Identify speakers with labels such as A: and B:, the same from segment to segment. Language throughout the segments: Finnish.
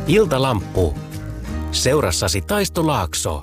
A: Iltalamppu. Seurassasi Taisto Laakso.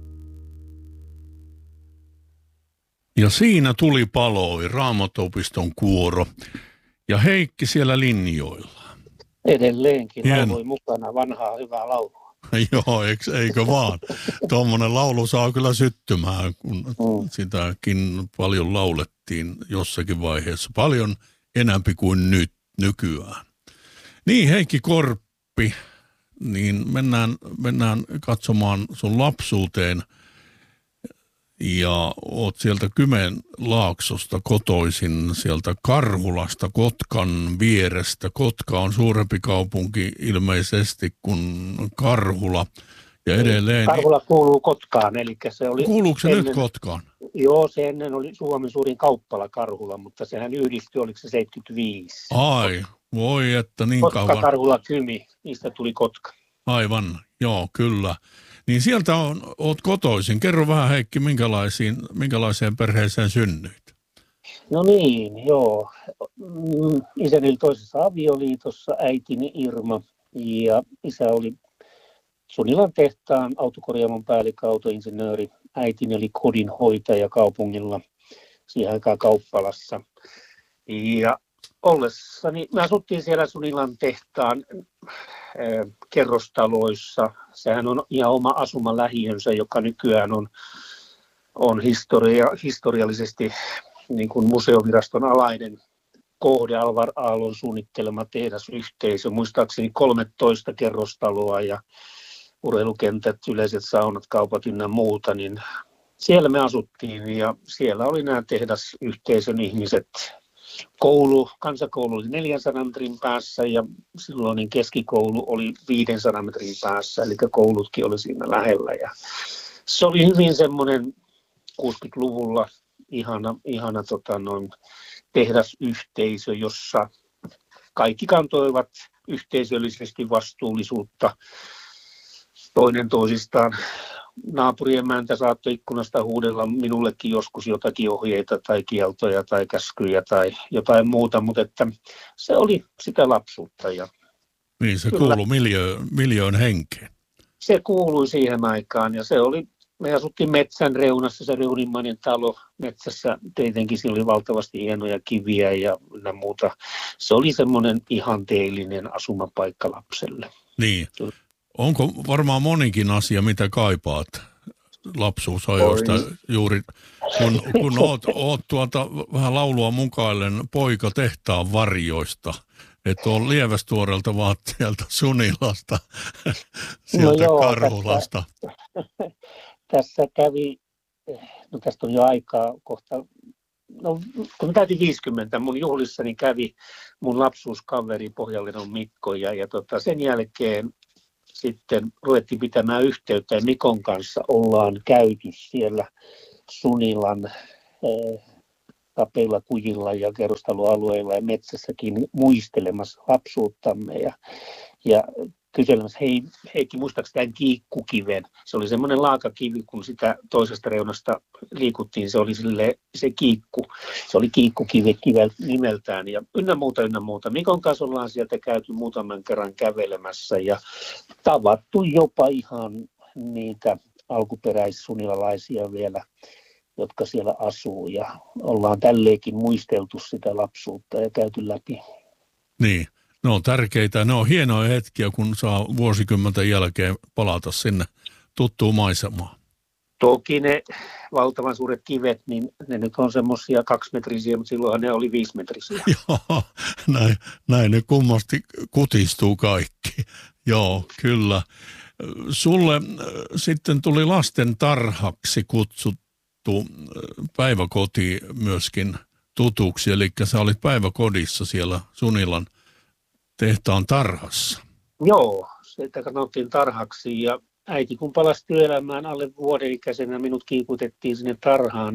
B: Ja siinä tuli paloi Raamattuopiston kuoro ja Heikki siellä linjoilla.
C: Edelleenkin lauloi mukana vanhaa hyvää laulua.
B: Joo, eikö vaan? Tuommoinen laulu saa kyllä syttymään, kun sitäkin paljon laulettiin jossakin vaiheessa. Paljon enämpi kuin nykyään. Niin, Heikki Korppi, niin mennään katsomaan sun lapsuuteen. Ja oot sieltä Kymenlaaksosta kotoisin, sieltä Karhulasta, Kotkan vierestä. Kotka on suurempi kaupunki ilmeisesti kuin Karhula. Ja edelleen...
C: Karhula kuuluu Kotkaan, eli se oli...
B: Kuuluuko se ennen... nyt Kotkaan?
C: Joo, se ennen oli Suomen suurin kauppala Karhula, mutta sehän yhdistyi, oliko se 75?
B: Ai, voi että niin
C: Kotka,
B: kauan.
C: Karhula, Kymi, niistä tuli Kotka.
B: Aivan, joo, kyllä. Niin sieltä oot kotoisin. Kerro vähän, Heikki, minkälaiseen perheeseen synnyit?
C: No niin, joo. Isäni oli toisessa avioliitossa, äitini Irma, ja isä oli Sunilan tehtaan autokorjaamon päällikkö, autoinsinööri. Äitini oli kodinhoitaja kaupungilla, siihen aikaan kauppalassa. Ja ollessani, me asuttiin siellä Sunilan tehtaan kerrostaloissa. Sehän on ihan oma asumalähiönsä, joka nykyään on historiallisesti niin kuin museoviraston alainen kohde, Alvar Aallon suunnittelema tehdasyhteisö. Muistaakseni 13 kerrostaloa ja urheilukentät, yleiset saunat, kaupat ynnä muuta, niin siellä me asuttiin ja siellä oli nämä tehdasyhteisön ihmiset. Kansakoulu oli 400 metrin päässä ja silloin keskikoulu oli 500 metrin päässä, eli koulutkin oli siinä lähellä. Ja se oli hyvin semmoinen 60-luvulla ihana tehdasyhteisö, jossa kaikki kantoivat yhteisöllisesti vastuullisuutta toinen toisistaan. Naapurien mäntä saattoi ikkunasta huudella minullekin joskus jotakin ohjeita tai kieltoja tai käskyjä tai jotain muuta, mutta että se oli sitä lapsuutta. Ja
B: niin, se kuului miljöön henkeen. Se
C: kuului siihen aikaan ja me asuttiin metsän reunassa, se reunimmainen talo metsässä, tietenkin siinä oli valtavasti hienoja kiviä ja muuta. Se oli semmoinen ihanteellinen asumapaikka lapselle.
B: Niin. Onko varmaan monikin asia, mitä kaipaat lapsuusajoista juuri, kun oot vähän laulua mukaillen poika tehtaan varjoista, että on lievästuorelta vaan sieltä Sunilasta, sieltä Karhulasta.
C: Tässä kävi, tästä on jo aikaa kohta, kun mä täytin 50, mun juhlissani kävi mun lapsuuskaveri Pohjanlinnan Mikko ja sen jälkeen sitten ruvettiin pitämään yhteyttä ja Mikon kanssa ollaan käyty siellä Sunilan kapeilla kujilla ja kerrostaloalueilla ja metsässäkin muistelemassa lapsuuttamme ja kyselemässä, hei Heikki, muistaakseni tämän kiikkukiven? Se oli semmoinen laakakivi, kun sitä toisesta reunasta liikuttiin, se oli se kiikku. Se oli kiikkukivi nimeltään ja ynnä muuta. Mikon kanssa ollaan sieltä käyty muutaman kerran kävelemässä ja tavattu jopa ihan niitä alkuperäissunilalaisia vielä, jotka siellä asuu ja ollaan tälleenkin muisteltu sitä lapsuutta ja käyty läpi.
B: Niin. Ne on tärkeitä, ne on hienoja hetkiä, kun saa vuosikymmenten jälkeen palata sinne tuttuun maisemaan.
C: Toki ne valtavan suuret kivet, niin ne nyt on semmoisia 2-metrisiä, mutta silloinhan ne oli 5-metrisiä.
B: Joo, näin ne kummasti kutistuu kaikki. Joo, kyllä. Sulle sitten tuli lasten tarhaksi kutsuttu päiväkoti myöskin tutuksi, eli sä olit päiväkodissa siellä Sunilan tehtaan tarhassa. Joo,
C: sitä katsottiin tarhaksi ja äiti kun palasi työelämään alle vuoden ikäisenä, minut kiikutettiin sinne tarhaan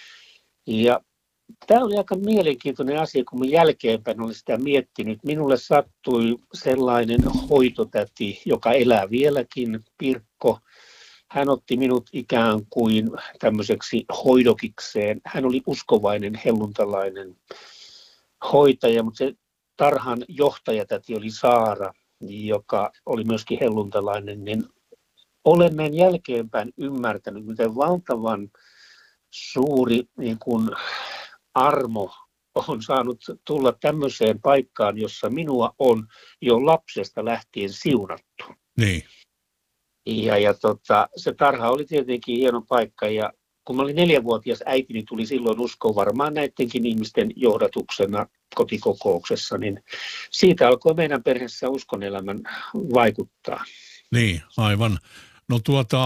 C: ja tämä oli aika mielenkiintoinen asia, kun minä jälkeenpäin olin sitä miettinyt. Minulle sattui sellainen hoitotäti, joka elää vieläkin, Pirkko. Hän otti minut ikään kuin tämmöiseksi hoidokikseen. Hän oli uskovainen, helluntalainen hoitaja, mutta se tarhan johtajatäti oli Saara. joka oli myöskin helluntalainen, niin olen näin jälkeenpäin ymmärtänyt, miten valtavan suuri niin kuin armo on saanut tulla tämmöiseen paikkaan, jossa minua on jo lapsesta lähtien siunattu.
B: Niin.
C: Ja se tarha oli tietenkin hieno paikka, ja kun mä olin 4-vuotias, äitini tuli silloin uskoon varmaan näidenkin ihmisten johdatuksena kotikokouksessa, niin siitä alkoi meidän perheessä uskonelämän vaikuttaa.
B: Niin, aivan. No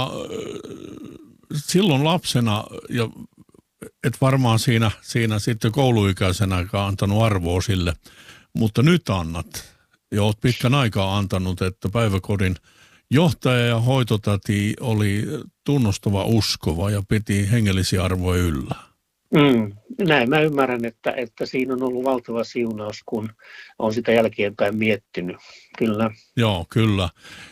B: silloin lapsena, ja et varmaan siinä sitten kouluikäisenäkään antanut arvoa sille, mutta nyt annat, ja olet pitkän aikaa antanut, että päiväkodin johtaja ja hoitotäti oli tunnustava uskova ja piti hengellisiä arvoja yllä.
C: Näin mä ymmärrän, että siinä on ollut valtava siunaus, kun on sitä jälkeenpäin miettinyt. Kyllä.
B: Joo, kyllä.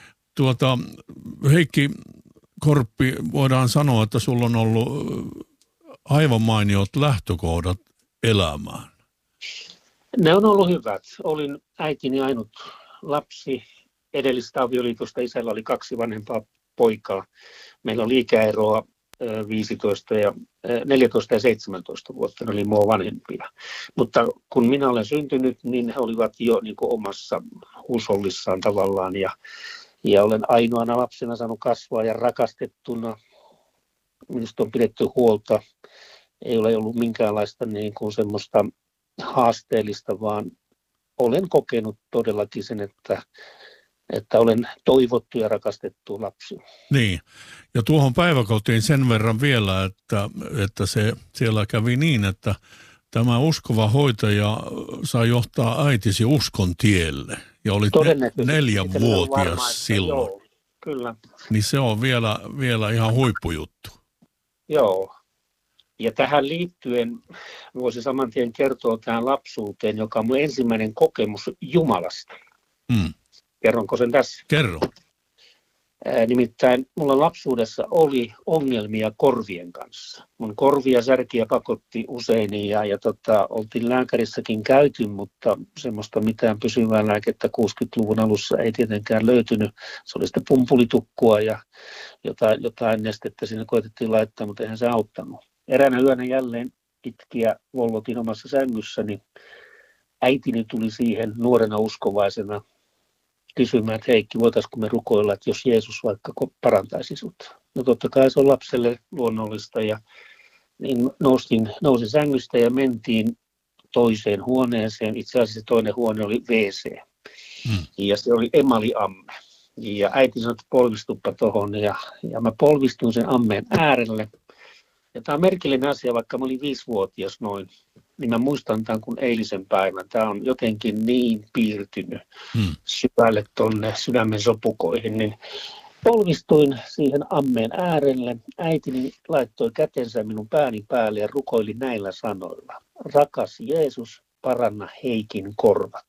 B: Heikki Korppi, voidaan sanoa, että sulla on ollut aivan mainiot lähtökohdat elämään.
C: Ne on ollut hyvät. Olin äitini ainut lapsi. Edellisestä avioliitosta isällä oli 2 vanhempaa poikaa. Meillä oli ikäeroa 14 ja 17 vuotta, ne oli mua vanhempia. Mutta kun minä olen syntynyt, niin he olivat jo niin kuin omassa huusollissaan tavallaan. Ja olen ainoana lapsena saanut kasvaa ja rakastettuna. Minusta on pidetty huolta. Ei ole ollut minkäänlaista niin kuin semmoista haasteellista, vaan olen kokenut todellakin sen, että olen toivottu ja rakastettu lapsi.
B: Niin, ja tuohon päiväkotiin sen verran vielä, että siellä kävi niin, että tämä uskova hoitaja sai johtaa äitisi uskon tielle. Ja olit 4-vuotias silloin.
C: Joo, kyllä.
B: Niin se on vielä ihan huippujuttu.
C: Joo. Ja tähän liittyen voisi saman tien kertoa tähän lapsuuteen, joka on mun ensimmäinen kokemus Jumalasta. Kerronko sen tässä?
B: Kerro.
C: Nimittäin mulla lapsuudessa oli ongelmia korvien kanssa. Mun korvia särkiä pakotti usein ja oltiin lääkärissäkin käyty, mutta semmoista mitään pysyvää lääkettä 60-luvun alussa ei tietenkään löytynyt. Se oli sitten pumpulitukkua ja jotain nestettä siinä koetettiin laittaa, mutta eihän se auttanut. Eräänä yönä jälleen itkiä vollotin omassa sängyssäni. Äitini tuli siihen nuorena uskovaisena kysymään, että Heikki, voitaisiinko me rukoilla, että jos Jeesus vaikka parantaisi sut. No totta kai se on lapselle luonnollista ja niin nousin sängystä ja mentiin toiseen huoneeseen. Itse asiassa toinen huone oli WC ja se oli emaliamme. Ja äiti sanoi, että polvistuppa tuohon ja mä polvistuin sen ammeen äärelle. Ja tämä on merkillinen asia, vaikka mä olin 5-vuotias noin, niin mä muistan tämän kuin eilisen päivän. Tämä on jotenkin niin piirtynyt syvälle tuonne sydämen sopukoihin. Niin polvistuin siihen ammeen äärelle. Äitini laittoi kätensä minun pääni päälle ja rukoili näillä sanoilla. Rakas Jeesus, paranna Heikin korvat.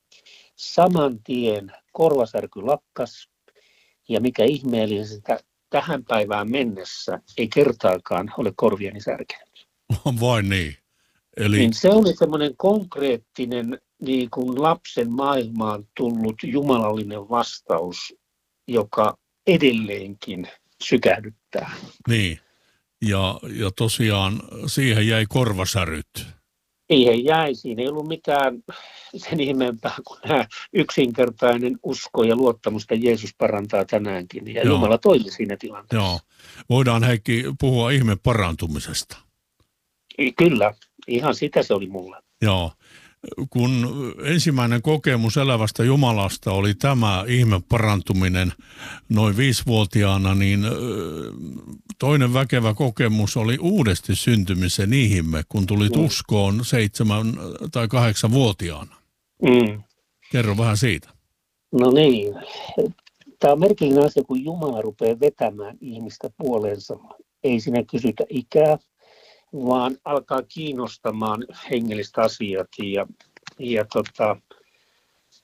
C: Saman tien korvasärky lakkas ja mikä ihmeellisintä, tähän päivään mennessä ei kertaakaan ole korviani särkenyt.
B: Vain niin. Eli
C: niin se oli semmoinen konkreettinen niin kuin lapsen maailmaan tullut jumalallinen vastaus, joka edelleenkin sykähdyttää.
B: Niin. Ja tosiaan siihen jäi korvasäryt.
C: Siihen jäi. Siinä ei ollut mitään sen ihmeempää kuin nämä yksinkertainen usko ja luottamus, että Jeesus parantaa tänäänkin. Ja Jumala toimi siinä tilanteessa.
B: Joo. Voidaan Heikki puhua ihme parantumisesta.
C: Kyllä. Ihan sitä se oli mulle.
B: Joo. Kun ensimmäinen kokemus elävästä Jumalasta oli tämä ihme parantuminen noin 5-vuotiaana, niin toinen väkevä kokemus oli uudesti syntymisen ihme, kun tulit uskoon 7- tai 8-vuotiaana. Kerro vähän siitä.
C: No niin. Tämä on merkillinen asia, kun Jumala rupeaa vetämään ihmistä puoleensa. Ei siinä kysytä ikää, vaan alkaa kiinnostamaan hengellistä asiat.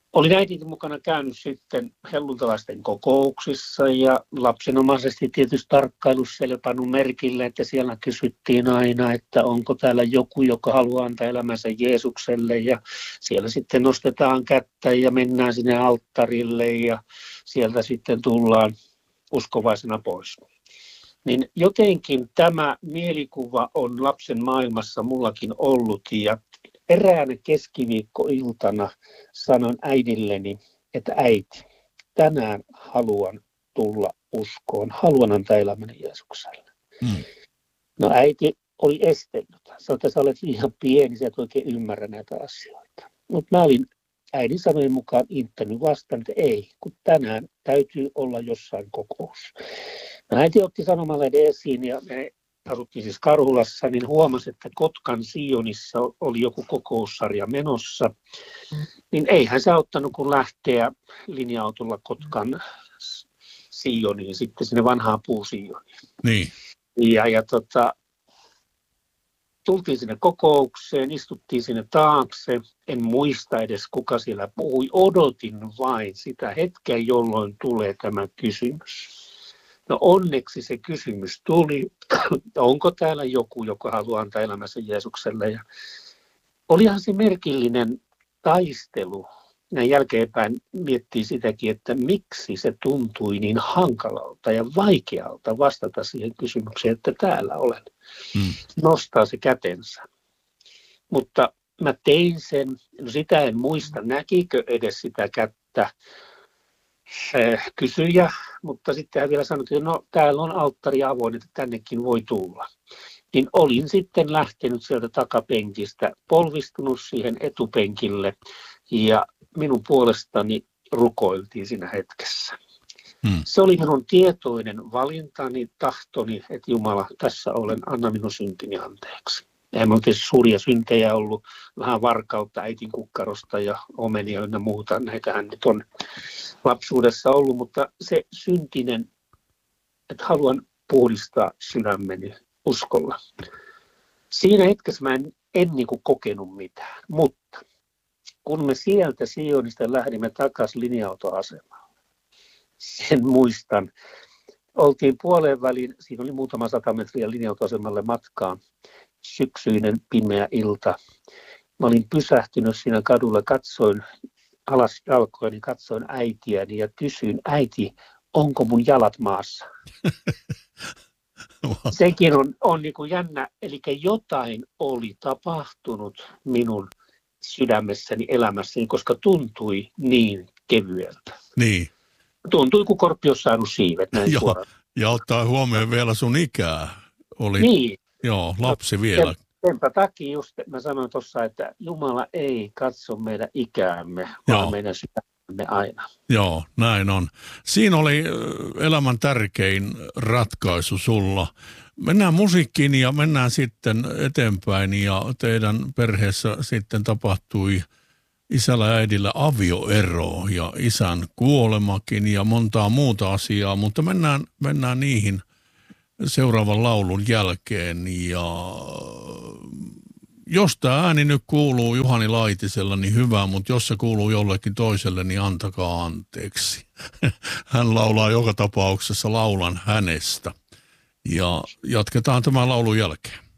C: Olin äidin mukana käynyt sitten helluntalaisten kokouksissa ja lapsenomaisesti tietysti tarkkailussa siellä pannut merkille, että siellä kysyttiin aina, että onko täällä joku, joka haluaa antaa elämänsä Jeesukselle, ja siellä sitten nostetaan kättä ja mennään sinne alttarille ja sieltä sitten tullaan uskovaisena pois. Niin jotenkin tämä mielikuva on lapsen maailmassa mullakin ollut, ja eräänä keskiviikkoiltana sanon äidilleni, että äiti, tänään haluan tulla uskoon, haluan antaa elämäni Jeesukselle. No äiti oli estellyt. Sanoi, että sä olet liian pieni, sä et oikein ymmärrä näitä asioita. Mutta mä olin äidin sanojen mukaan inttänyt vastaan, että ei, kun tänään täytyy olla jossain kokous. No, äiti otti sanomalehden esiin ja me asuttiin siis Karhulassa, niin huomasi, että Kotkan Sionissa oli joku kokoussarja menossa. Niin eihän se auttanut, kun lähteä linja-autolla Kotkan Sioniin, sitten sinne vanhaan puusioniin.
B: Niin.
C: Ja tultiin sinne kokoukseen, istuttiin sinne taakse, en muista edes kuka siellä puhui, odotin vain sitä hetkeä, jolloin tulee tämä kysymys. No onneksi se kysymys tuli, onko täällä joku, joka haluaa antaa elämänsä Jeesukselle. Ja olihan se merkillinen taistelu. Näin jälkeenpäin miettii sitäkin, että miksi se tuntui niin hankalalta ja vaikealta vastata siihen kysymykseen, että täällä olen. Nostaa se kätensä. Mutta mä tein sen, no sitä en muista, näkikö edes sitä kättä kysyjä, mutta sitten hän vielä sanoi, että no täällä on alttari avoin, että tännekin voi tulla. Niin olin sitten lähtenyt sieltä takapenkistä, polvistunut siihen etupenkille ja minun puolestani rukoiltiin siinä hetkessä. Se oli minun tietoinen valintani, tahtoni, että Jumala, tässä olen, anna minun syntini anteeksi. Eihän minulla tietysti suuria syntejä ollut, vähän varkautta äitin kukkarosta ja omenia ynnä muuta. Näitähän nyt on lapsuudessa ollut, mutta se syntinen, että haluan puhdistaa sydämeni uskolla. Siinä hetkessä mä en niin kuin kokenut mitään, mutta kun me sieltä Sionista lähdimme takaisin linja-autoasemalle, sen muistan. Oltiin puoleen väliin, siinä oli muutama 100 metriä linja-autoasemalle matkaa, syksyinen pimeä ilta. Mä olin pysähtynyt siinä kadulla, katsoin alas jalkoini, katsoin äitiäni ja kysyin, äiti, onko mun jalat maassa? Sekin on niin kuin jännä, eli jotain oli tapahtunut minun sydämessäni, elämässäni, koska tuntui niin kevyeltä.
B: Niin.
C: Tuntui, kun korppi olisi saanut siivet näin suoraan.
B: Ja ottaa huomioon vielä sun ikää. Oli,
C: niin.
B: Joo, lapsi vielä.
C: Senpä takia just mä sanoin tuossa, että Jumala ei katso meidän ikäämme, vaan meidän sydämemme aina.
B: Joo, näin on. Siinä oli elämän tärkein ratkaisu sulla. Mennään musiikkiin ja mennään sitten eteenpäin ja teidän perheessä sitten tapahtui isällä ja äidillä avioero ja isän kuolemakin ja montaa muuta asiaa, mutta mennään niihin seuraavan laulun jälkeen. Ja jos tämä ääni nyt kuuluu Juhani Laitisella, niin hyvä, mutta jos se kuuluu jollekin toiselle, niin antakaa anteeksi. Hän laulaa joka tapauksessa Laulan hänestä. Ja jatketaan tämän laulun jälkeen.